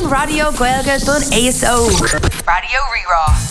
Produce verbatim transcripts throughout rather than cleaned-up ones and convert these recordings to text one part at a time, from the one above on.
radio Gaeilge don A S O. Radio Rirá.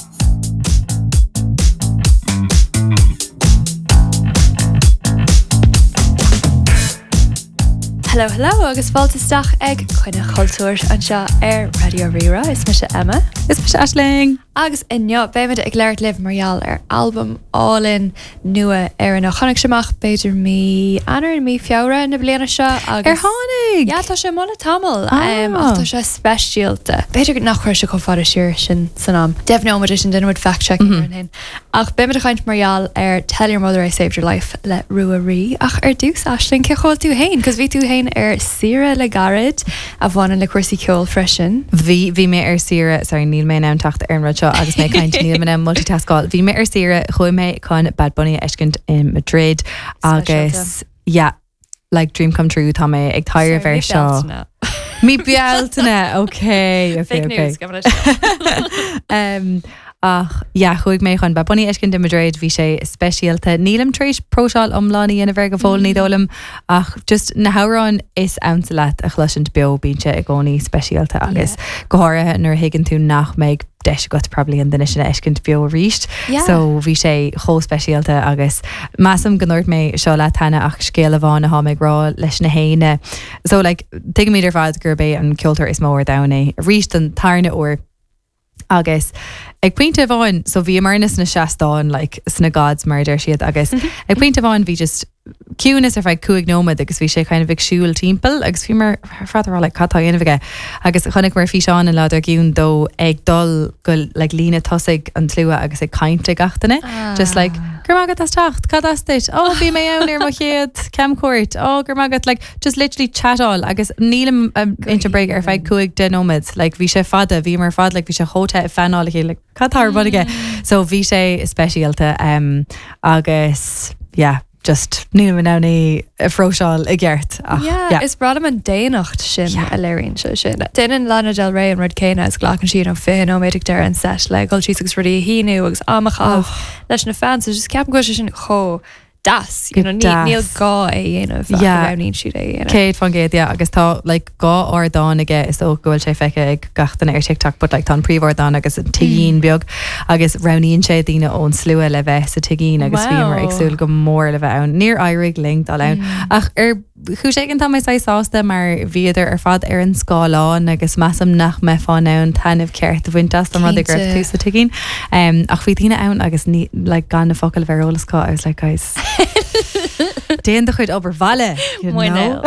Hello, hello, agus fáilteach ag chuine cultúir an seo ar Radio Rirá. Is me se Emma. Is me se Aisling. Agus inneo, béimiid ag leir liv marial ar album all-in nua ar an chonig semach beidir mí anar mí fiora na bliana seo. Ar hánig? Ja, tá sé mola tamil. Um, ach tá sé specialta. Beidir nach chuir se go fáda siir sin san am. Definitely omid sin dinwood fact-checking mm-hmm. ar an hin. Ach béimiid a chaint marial ar Tell Your Mother I Saved Your Life le Rua Rí. Ach ar dús Aisling, ce chóil tú hain? Cos bhí tú hain ar sira le garid a bhhain le cuasaí ceol freisin. Bhí bhí mé ar sira, sorry, níl mé ná tacht ar an rud seo agus mé caint níl mé ná multitaskáil. Bhí mé ar sira chuaigh mé chun Bad Bunny eiscint in Madrid agus yeah, like dream come true tá mé ag tair bhar seo. Mí bealtaine, okay, okay, Fake okay. news, give it a shot. um, ach, yeah, chuaigh mé chun Bad Bunny eiscint in Madrid, bhí sé specialta. Nílam tríis próseáil omlánaí ina bhar go fóil ní dólam, ach just na hárán is ansa leat a chluisint beo bíse ag gcónaí specialta agus go háirithe nuair higann tú nach méid deis got probably an duine sin eiscint beo ríist. Yeah. So bhí sé chó specialta agus massam gonúirt mé seo le taine ach scéal a bháin a há méid rá leis na héine. So like, tuig míidir fad gur bé an cultúr is mór dana ríist an tarna or agus ag pointe bháin, so bhí marnas na seastáin like sna God's murder siad agus ag pointe bháin bhí just ciúnas ar feid cuaig nómad agus bhí sé kind of ag siúil timppel agus bhí mar fratará le catá inmhige agus chunig mar fhí seán an láidir giún dó ag dul go like lína tosaigh an tlua agus ag cainte gachtainna ah. Just like gur magad as tacht cad as dit oh bhí mé ann ar mo chéad cemcuirt oh gur magad like just literally chatáil agus nílam um, interbreak ar feid cuaig den nómad like bhí sé fada bhí mar fad like bhí sé hóta fanála chéad like catár budige so bhí sé specialta um, agus yeah just níl me nána fróseáil i gceart. Yeah, yeah. Is brada an déanacht sin yeah. a léironn se sin. Déanaan Lana Del Rey an rud céine is ghlachan siad an féin óméidir deir an set le goil siad agus rudí híú agus amachá leis na fans so just ceapan go sin cho das, you know, níl gá é dhéanamh ranín siad é dhéanamh. Céad fan géad, yeah, agus tá like gá ordáin aige is ó gohfuil sé feice ag gachtainna ar TikTok, but like tá an príomhordáin agus an tigín beag agus raníonn sé daoine ón slua le bheith sa tigín agus bhí mar agsúil go mór le bheith ann. Níor éirigh link dá len. Ach ar chu sé an tá mé sásta mar bhíidir ar fad ar an scáláin agus massam nach me fáin ann tainmh ceart a bhaintas am rud a gribh tú sa tigín. Um, ach bhí daoine ann agus ní like gan na focail bherólascá I was like guys déan de chuid obair bhaile you know?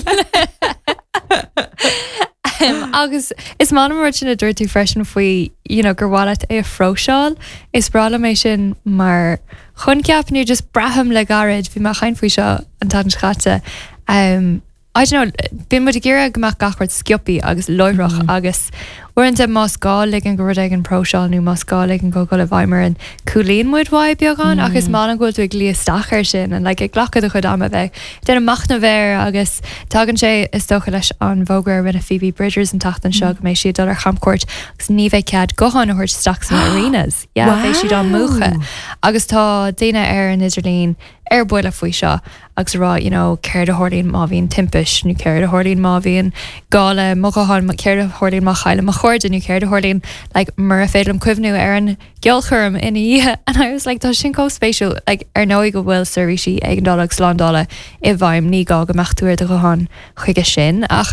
um, agus is mána mar sin a dúir tú freisin faoi you know, gur bhhaile é a fhróseáil is brala mé sin mar chun ceapniú just braham le garid bhí mar chain faoi seo an tan chatte um, I don't know, bíon mu a ggéire goach gachart sciopí agus loirech mm-hmm. agus uanta más gá le an goir ag an próseáil nó más gá le an go go le bhaimar an coolín muid bhaid beagán mm. agus má an ghil tú ag lí stachar sin an like, ag ghlachad a chud am a bheith déanana machna bhéir agus tágann sé is stocha leis an bhógar rinne Phoebe Bridgers an tachtan seo mm. mééis siad dul ar chamcourt agus ní bheith cead goáin a chuirt stach san arenas yeah, wow. Bheith siad an múcha agus tá daine ar an Idirlín ar buile faoi seo agus rá you know, céir a hórlín má bhíon timpis nó céir a hórlín má bhíon gála mochaáin céir a hórlín má chaile má chuirde nó céir a hórlín like, mar a féidir an cuimhnú ar an geolchurm ina ihe and I was like tá sin có spéisiú like, ar nóí go bhfuil servicí ag an dála sláándála i bhaim ní gá go mechtúir de gohan chuige sin ach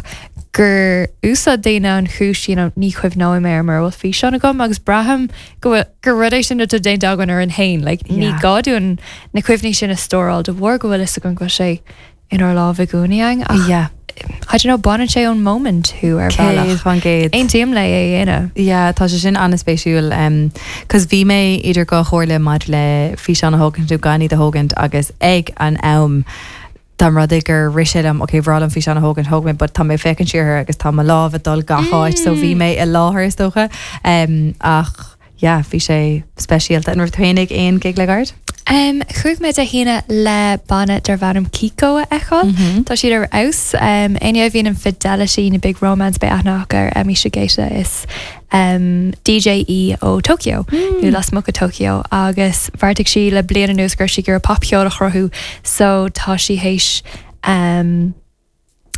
gur úsá daine an chúis you know, ní chuibh ná mé mar bhfuil fí seánna gom agus braham go gur rudééis sin tú déint agan ar an hain like, yeah. ní gáún na cuimhní sin a stóráil de bhór go bhfuil is a go sé inar lá bh gúnaing ach yeah. I don't know, banan sé an moment who ar bailach. Fan géad. Ein tíim le é éine. Yeah, tá sé sin anna spéisiúil um, cos bhí mé idir go chóirle mad le fí an hógant tú ganí de hógant agus ag an am Tam rud gur riisiid am okay bhrálam fí seanna hógan hógmin, but tá mé fecinn siar agus tá láh dul gaáid so bhí mé i láthir stocha um, ach yeah, bhí sé speisialta an rthainnig éon gig le gard. Um, chuig me a híine le banna dar bhanam Kiko a eáil mm-hmm. Tá siad ar aus um, aine bhíon an Fidelity na Big Romance be anach ar Emmy Shigeta is um, D J E ó Tokyo mm. nu las mucha Tokyo agus bharrtaigh si le bliana nús gur si gur a popceol a chrothú so tá si héis um,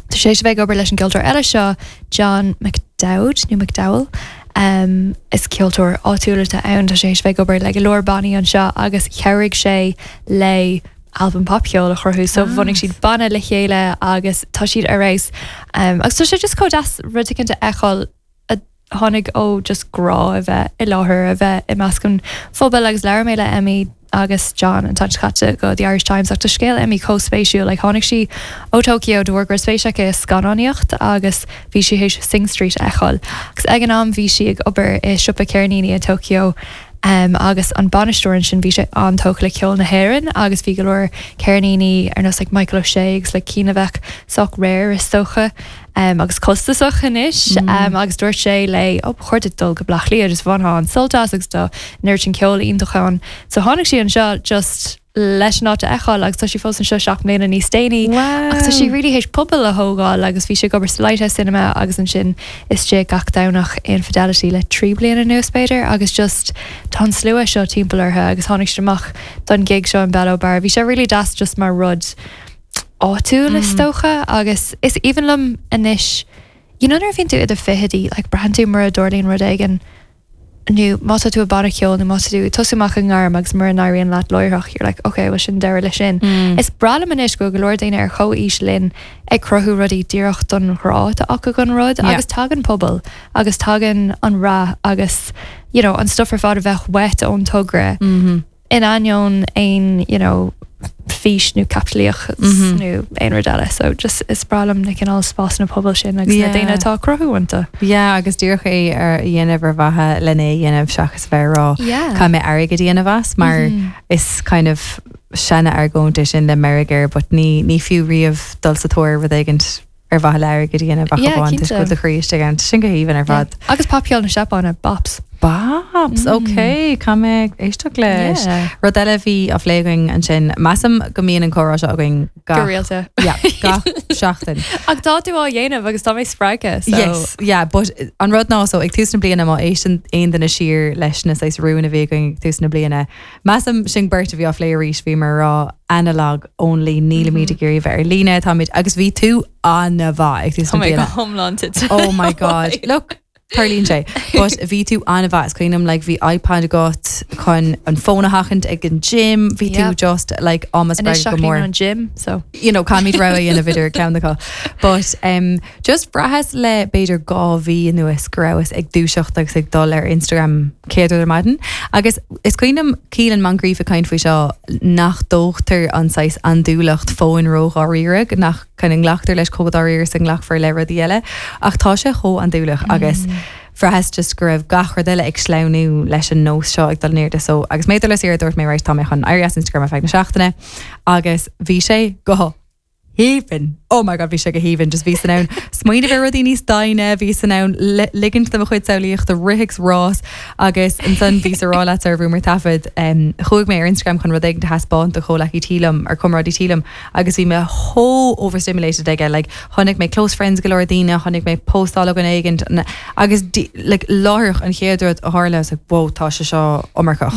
Tá sé bheith obair leis an giltar eile seo John McDowd nó McDowell um, is ciltúir áúilta ann tá sé bheith obair le go leir baní an seo agus cheirigh sé le album popceol a chorthú so bhanig siad banna le chéile agus tá siad a rééis um, agus tá sé just codas ruticannta eáil a tháinig ó just grá a bheith i láthair a bheith i meascon fóbal agus leir méile Emmy agus John an tanchcatte go the Irish Times ach tá scéal Emmy co-spéisiú le like, tháinig si ó Tokyo dúgur spéisiacha scanáíocht agus bhí si hééis Sing Street eáil agus ag an am bhí si ag obair i siúpa Cairníní in Tokyo Um, agus an banisteúin sin bhí sé an tócha le ceol na hhéann agus bhí go leir Cairníní ar nos like Michael O'Shea's le cína bheith soch réir is socha um, agus costa socha inis mm. um, agus dúirt sé le op chuirte dul go blachlí agus bhaná an soltas agus do nuirt an ceol ionintachán so tháinig si an seo just leis ná eáil agus tá si fós an seo seach mléna níos déine agus tá si ri hééis pobal a thógáil agus bhí sé gobar leithe cinema agus an sin is sé gach danach infidelity le trí bliana newspéidir agus just tá slua seo timpplairthe agus tháinig straach don gig seo an Bello Bar bhí sé ri das just mar rud áú le stocha agus is even lum inis you know ar fin tú idir fihidí like brandú mar a dúirlín rud aigen nu mata tú a bariciol nu mata tú tosúach an garm agus mar an airíon leat loirach you're like okay well sin deir le sin mm. is brala manis go go leir daine ar cho ís linn ag crothú rudí díocht don rá a acha gan rud yeah. agus tagan pobl agus tagan an rá agus you know an stuff ar fád a bheith wet ón tugre mm-hmm. in anion ein you know fís nó caplíoch Mhm. nó ein rodile so just is bralam na cin all spás na pobl sin agus Yeah. na daine tá crothúanta Yeah, agus dúrcha é ar dhéanamh ar bhathe lena dhéanamh seachas bheith rá Yeah. Ca mé airg a dhéanamh mar Mhm. is kind of sena ar ggónta sin le Amerigar, but ní ní fiú riamh dul sa tóir bh éigent ar bhathe leir go dhéanamh Yeah, bhaáin cínte. go de chríiste gan sin go híhann ar bhd. agus papceol na seapána Bobs Babs, ok, Ca mé éisteach leis. Yeah. Rud eile bhí a phléing an sin Massam go míon an chorá seo going go réalta Yeah, gach seachtain. ach dá tú á dhéanamh agus tá mé sppraige so Yes, yeah, but an rud ná so ag túsna bliana má é sin aon den na sir leis na éis rúna bhí going túsna bliana. Massam sin burt a bhí á léiríéis bhí mar rá analog only níla mí gurí bhar lína táid agus bhí tú anna bha ag túsna Tá mé go bliana. homelanded Oh my god. Look, Tarlín sé. But bhí tú anna bha cuiinem like bhí iPad got chun an fóna hachant ag an gym, bhí Yeah. tú just like almost and brag is go seach mór. an gym so You know, Camid ra in a vidir ceannaá. But um, just brahas le beidir gá bhí nuas graus ag dúiseocht agus ag dul ar Instagram céadú ar maidin. Agus is cuiinem cílan man gríomh a caiin faoi seo nach dóchttar anáis an dúlacht fóin roch á riireg nach chuning leachtar leis cóbad áíir san lech for le rudí eile ach tá sé cho an dúlach agus Frahas just go raibh gachar deile ag sláú leis an nós seo ag dalnéirde so agus méidir le séir dúirt mé rééis tá mé chun airas Instagram a feag na seachtainna agus bhí sé go híhann. Oh my god, bhí sé go híhann just ví san nán smuoine bhar rudí níos daine ví san nán ligint do chuid saoíocht do rihigs Ross agus an san ví ará le ar bhúmar tafid um, chuig mé ar Instagram chun rud ag de haspáint a cholaí tílam ar cumradí tílam agus bhí me ho overstimulated aige like honnig mé close friends go leir daine honnig mé postála an éigent n- agus di- like láthach an chéadúirt a hála ag bó tá se seo omarcach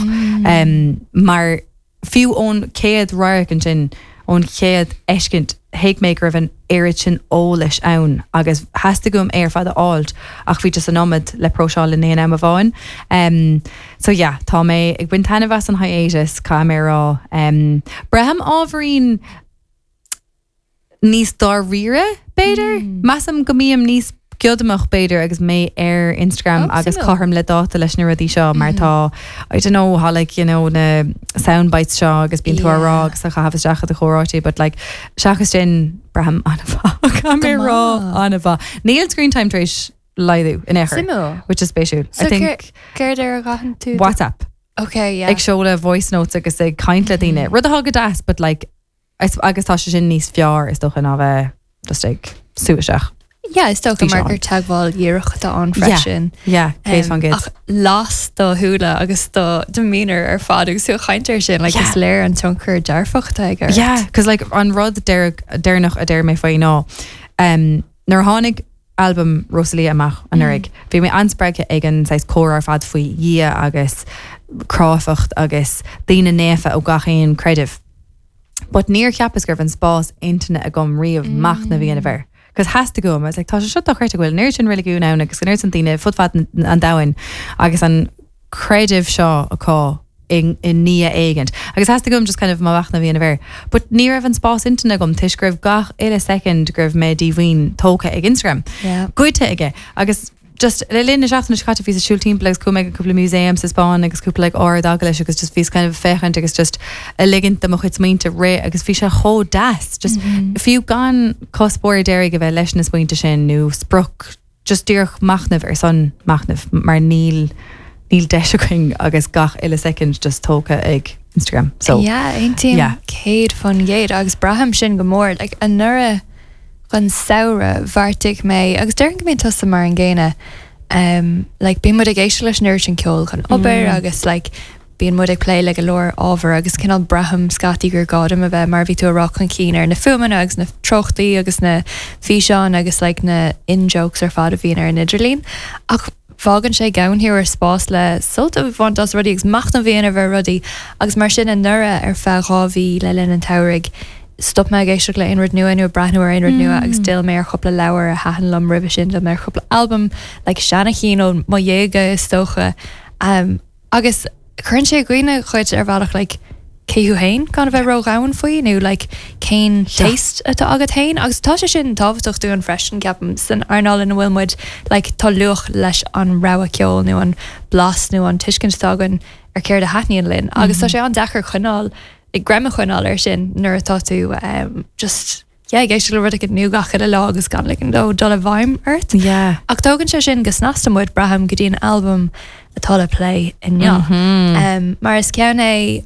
um, mar fiú ón céad rairc an sin ón chéad eiscint héic mé raibh an éiri sin ó leis ann agus heasta gom ar fad áilt ach bhí just an nomad le próseáil in éana am a bháin. Um, so yeah, tá mé ag buin tanna bheits an hiatus cá mé rá. Um, Braham ábhrín níos dá rire beidir? Mm. Massam go míam níos Giodamach beidir agus mé ar Instagram Oh, agus simú. chom le dáta leis na rudí seo mar tá I don't know how like you know na soundbites seo agus bín tú Yeah. rá agus a chahas deach a chorátí but like seachas sin braham anna bha Ca mé rá maith. anna bha Níl screen time trééis leidú in éair Simú. which is spéisiú So I think Céir ar a gahan tú WhatsApp okay yeah ag seo le voice notes agus ag caiint le daine rud a hagad as but like is- agus tá sé sin níos fear is dochan a bheith just ag suaseach yeah is tócha Bhí mar seán. gur teagháil dhéireach tá an Yeah. freisin yeah céad fan good ach las do thuúla agus do demeanor ar fád agus sú chaintear sin like Yeah. is léir an tionchar dearfachta ag Yeah, because like an rud déirnach a déir mé fá ná um, nar hánig album Rosalie amach an nurig bhí mé anspreige ag an seis cór ar fad faoi dhí agus cráfacht agus daine néfa ó gachéon creidih but níor cheappas gur an spás interne a gom riomh mach na bhíana bhar Cos has to go. I was like, tá se chuta chuirte bhfuil nuir sin rilí gú ná agus nuir an tíine futfat an dain agus an creative seo aá in in ní agent. Agus has to go just kind of má bhachna bhíana bhir. But ní raibh an spás intana gom tuis gribh gach ile second gribh mé díhhaoin tóca ag Instagram. Yeah. Goite aige agus just le linn na seachna scata fís a siúltín legus cum ag a couple of museums is Spáin agus cúpla like or dag leis agus just fís kind of fechant agus just a ligint am chuid mínta ré agus fí se cho das just mm-hmm. fiú gan cospóir déir go bheith leis na smuointe sin nó spruch just dúrch machnamh ar son machnamh mar níl níl deisiing agus gach ile second just tóca ag Instagram. So yeah, ein team yeah. Céad fan géad agus braham sin go mór like an nura gan saoire bharrtaigh mé agus dearan go mbeadh tusa mar an ggéine um, like bíonn mud ag éisiú leis nuirt an ceol chun obair mm. agus like bíonn mud ag play le go leor ábhar agus cinál braham scatí gur gádim a bheith mar bhí tú a rock an cín ar na fumanna agus na trochtaí agus na físeán agus like na in-jokes ar fád a bhíon ar an Idirlín ach fágan sé gaan hiú ar spás le sulta bhaint as rudí agus macht an bhíana a bheith rudí agus mar sin an nura ar feáhí le linn an tairigh stop me géisiach le inrad nua nu brathnú ar inrad nua agus still mé ar chopla leabhar a hahan lom ribh sin le mé chopla album le seanna chin ó má dhéga is tócha um, agus chun sé gcuoine chuid ar bhach le céú hain gan bheith rogáin faoi nó le céin taste atá agad hain agus tá sé sin táhaach dú an freisin ceapam san arnáil in bhfuilmuid le tá luch leis an rah ceol nó an blas nó an tuiscintágan ar céir a hetníon linn agus tá sé an dechar chunáil ag gremme chuinál ar sin nuair atá tú um, just yeah, géisi le rud ag nú gachad a lá agus gan like, dó dul a bhaim ort yeah. ach tógann sé sin gus nastamid braham go dtíon album atá le play in ja mm-hmm. um, mar is cean é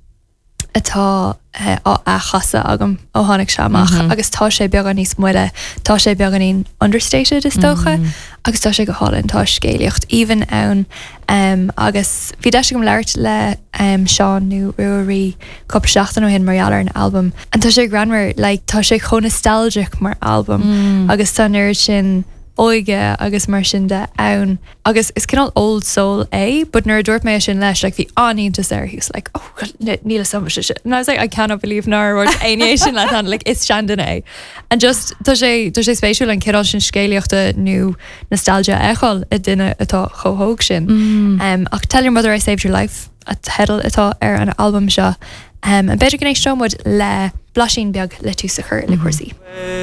atá uh, á a chasa agam ó tháinig seamach mm-hmm. agus tá sé beag an níos muile tá sé beag an íon understated is tócha mm-hmm. agus tá sé go hálann tá scéalaocht even ann um, agus bhí de gom leirt le um, Seán nó ruirí cop seachtain ó hin marall ar an album an tá sé granmar like, tá sé cho nostalgic mar album mm. agus tá nuir sin oige agus mar sin de ann agus is cinál old soul é but nuair dúirt mé sin leis like, bhí aníontas there he was like oh níla sam shit and I was like I cannot believe nor word aviation like that like it's Shandon é and just tá sé tá sé spéisiúil an cirál sin scéalaochta nó nostalgia eáil a duine atá chothóg sin mm. um, ach Tell Your Mother I Saved Your Life a hedal atá ar an album seo um, an beidir gnééis seomid le blasín beag le tú sa chur le cuasaí.